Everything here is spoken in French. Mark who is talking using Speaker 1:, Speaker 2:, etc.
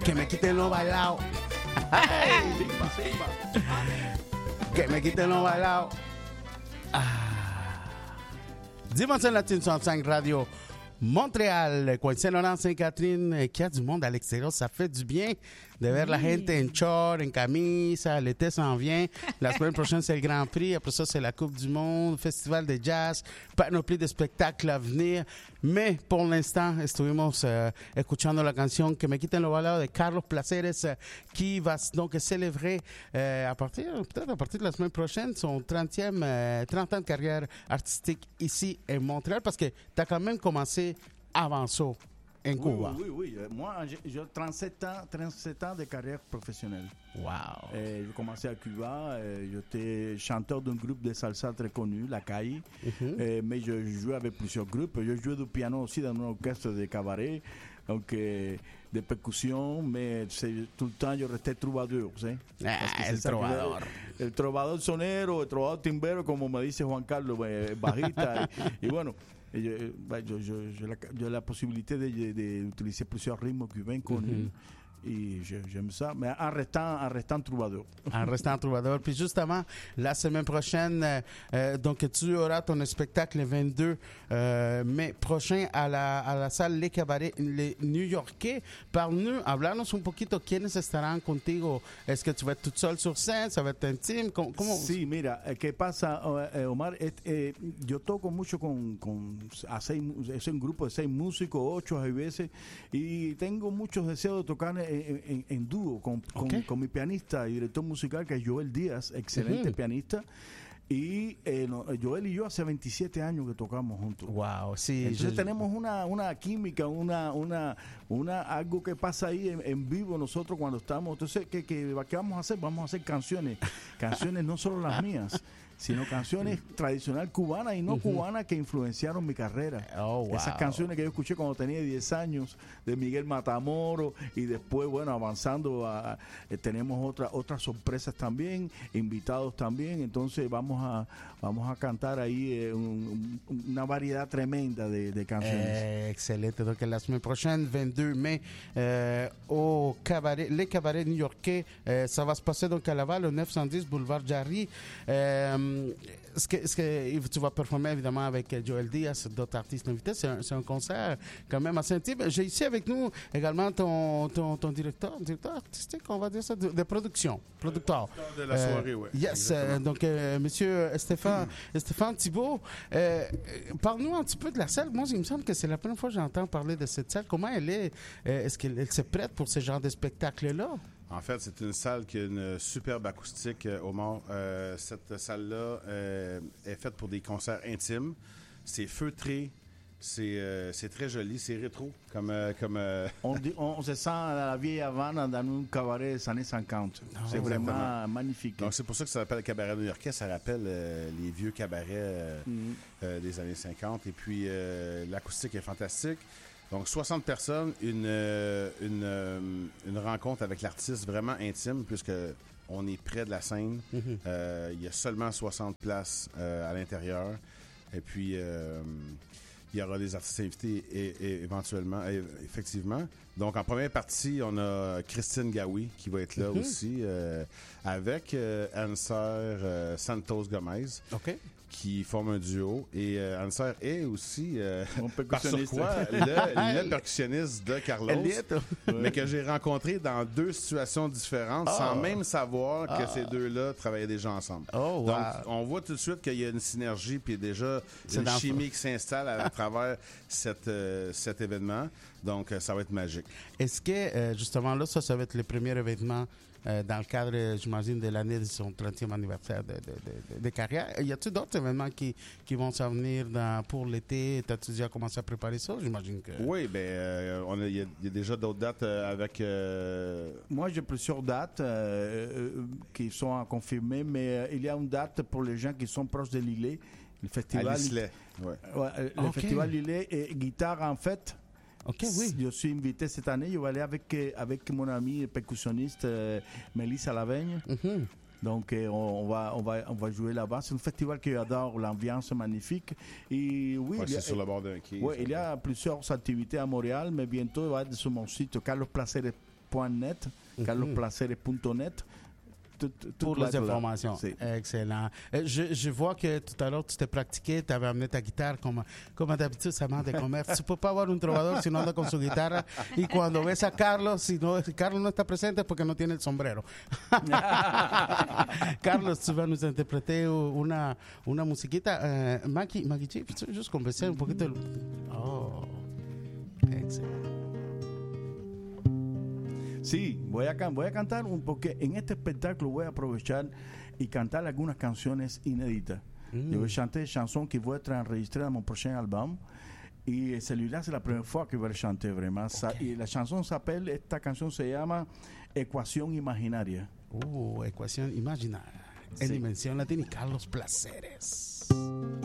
Speaker 1: Que me quiten los bailados. Que me quiten los bailados. Dimension Latine 65 Radio Montréal, coin Saint-Laurent, Sainte-Catherine, qu'il y a du monde à l'extérieur, ça fait du bien de voir la gente en short, en camisa, l'été s'en vient. La semaine prochaine, c'est le Grand Prix. Après ça, c'est la Coupe du Monde, Festival de Jazz, panoplie de spectacles à venir. Mais pour l'instant, estuvimos escuchando la canción Que me quiten los bailados de Carlos Placeres, qui va donc célébrer peut-être à partir de la semaine prochaine son 30 ans de carrière artistique ici à Montréal, parce que tu as quand même commencé avant ça.
Speaker 2: Oui. Moi, j'ai 37 ans de carrière professionnelle.
Speaker 1: Wow.
Speaker 2: J'ai commencé à Cuba. J'étais chanteur d'un groupe de salsa très connu, La Caille. Mais je jouais avec plusieurs groupes. Je jouais du piano aussi dans un orchestre de cabaret. Donc, de percussion, mais tout le temps, je restais troubadour.
Speaker 1: El trovador.
Speaker 2: El trovador sonero, el trovador timbero, como me dice Juan Carlos, bajista. y bueno, j'ai la possibilité d'utiliser plusieurs rythmes cubains connus. Et j'aime ça, mais en restant troubadour.
Speaker 1: En restant troubadour. Puis justement, la semaine prochaine, donc tu auras ton spectacle le 22 mai prochain à la salle Les Cabarets, les New-Yorkais. Parle-nous, hablanos un poquito, ¿quiénes estarán contigo? ¿Es que tu vas être toute seule sur scène? ¿Ça va être intime? ¿Cómo?
Speaker 2: Sí, mira, ¿qué pasa, Omar? Yo toco mucho es un grupo de 6 músicos, 8 a veces, y tengo muchos deseos de tocar en dúo con mi pianista y director musical, que es Joel Díaz, excelente pianista. Y Joel y yo hace 27 años que tocamos juntos.
Speaker 1: Wow, sí.
Speaker 2: Entonces tenemos una química, algo que pasa ahí en vivo nosotros cuando estamos. Entonces, ¿qué vamos a hacer? Vamos a hacer canciones no solo las mías, sino canciones tradicional cubanas y no cubanas que influenciaron mi carrera.
Speaker 1: Oh, wow.
Speaker 2: Esas canciones que yo escuché cuando tenía 10 años, de Miguel Matamoros, y después, bueno, avanzando, tenemos otras sorpresas también, invitados también. Entonces vamos a cantar ahí una variedad tremenda de canciones.
Speaker 1: Excelente. Donc la semaine prochaine, 22 mai, au cabaret, les cabarets new-yorkais, ça va se passer donc à Laval, au 910 boulevard Jarry. Est-ce que tu vas performer évidemment avec Joel Díaz, d'autres artistes invités? C'est un concert quand même assez intime. J'ai ici avec nous également ton directeur artistique, on va dire ça, de production, producteur.
Speaker 3: De la soirée, oui.
Speaker 1: Yes, donc monsieur Stéphane Thibault, parle-nous un petit peu de la salle. Moi, il me semble que c'est la première fois que j'entends parler de cette salle. Comment elle est? Est-ce qu'elle se prête pour ce genre de spectacle-là?
Speaker 3: En fait, c'est une salle qui a une superbe acoustique, Omar. Cette salle-là est faite pour des concerts intimes. C'est feutré, c'est très joli, c'est rétro.
Speaker 2: On se sent à la vieille Havane dans un cabaret des années 50. C'est vraiment magnifique.
Speaker 3: Donc, c'est pour ça que ça s'appelle le cabaret new-yorkais. Ça rappelle les vieux cabarets des années 50. Et puis, l'acoustique est fantastique. Donc, 60 personnes, une rencontre avec l'artiste vraiment intime, puisqu'on est près de la scène. Il y a seulement 60 places à l'intérieur. Et puis, il y aura des artistes invités éventuellement, effectivement. Donc, en première partie, on a Christine Gaoui qui va être là aussi, avec Anser Santos Gomez.
Speaker 1: OK.
Speaker 3: Qui forment un duo. Et Anser est aussi, par surcroît, le percussionniste de Carlos, mais que j'ai rencontré dans 2 situations différentes sans même savoir que ces deux-là travaillaient déjà ensemble.
Speaker 1: Oh, wow.
Speaker 3: Donc, on voit tout de suite qu'il y a une synergie puis déjà une chimie qui s'installe à travers cet événement. Donc, ça va être magique.
Speaker 1: Est-ce que, justement, là, ça va être le premier événement dans le cadre, j'imagine, de l'année de son 30e anniversaire de carrière? Y a-t-il d'autres événements qui vont s'en venir pour l'été? T'as-tu déjà commencé à préparer ça? J'imagine que...
Speaker 3: Oui, il y a déjà d'autres dates avec...
Speaker 2: Moi, j'ai plusieurs dates qui sont à confirmer, mais il y a une date pour les gens qui sont proches de Lillet. Le festival...
Speaker 3: À L'Islet,
Speaker 2: le festival Lillet et Guitare en Fête.
Speaker 1: OK, oui.
Speaker 2: Je suis invité cette année. Je vais aller avec mon ami percussionniste Mélissa Laveigne. Donc, on va jouer là-bas. C'est un festival que j'adore, l'ambiance magnifique. Et oui,
Speaker 3: c'est sur le bord d'un quai.
Speaker 2: Oui, il y a plusieurs activités à Montréal, mais bientôt, il va être sur mon site carlosplaceres.com. carlosplaceres.net, carlosplaceres.net.
Speaker 1: Pour les informations.
Speaker 2: Sí.
Speaker 1: Excellent. Je vois que tout à l'heure, tu t'es pratiqué, tu avais amené ta guitarra como d'habitude, Samán de comer. Tu peux pas avoir un trovador si no anda con su guitarra. Y cuando ves a Carlos, si Carlos no está presente es porque no tiene el sombrero. Carlos, tu vas nous interpréter una musiquita. Maggie G, peux-tu juste converser un poquito? Oh, excelente.
Speaker 2: Sí, voy a cantar porque en este espectáculo voy a aprovechar y cantar algunas canciones inéditas. Je vais chanter des chansons qui vont être enregistrées dans mon prochain album. Y celui-là, c'est la première fois que je vais le chanter vraiment.
Speaker 1: Okay.
Speaker 2: Y la canción esta canción se llama Ecuación Imaginaria.
Speaker 1: Ecuación imaginaria. En
Speaker 2: Sí.
Speaker 1: dimensión latina y Carlos Placeres.